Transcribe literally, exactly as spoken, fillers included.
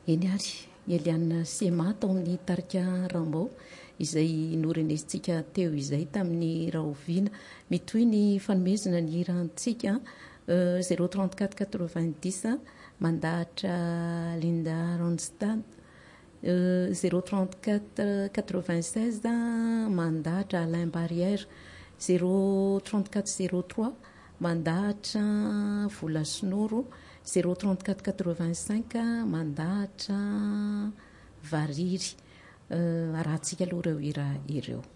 eny ary Eliana Sema tao amin'ny tarika Rambao izay norenesintsika teo izay tamin'ny rahoviana mitoy ny fanomezana ny rantsika zéro trente-quatre quatre-vingt-dix mandahatra Linda Ronstadt, zéro trente-quatre quatre-vingt-seize mandahatra Alain Barrière, zéro trente-quatre zéro trois mandahatra Vola Sonoro, zéro trente-quatre quatre-vingt-cinq mandahatra Variry. Arahantsika aloha ireo hira ireo.